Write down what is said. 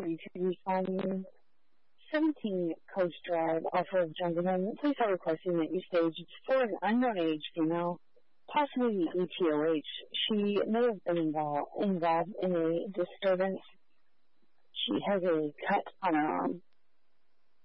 reach you from 17 Coast Drive off of Gentleman. Please have requesting that you stage. It's for an unknown age female, possibly ETOH. She may have been involved in a disturbance. She has a cut on her arm.